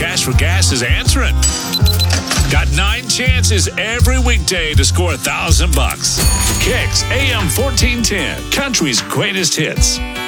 Cash for Gas is answering. Got 9 chances every weekday to score $1,000. Kicks AM 1410, country's greatest hits.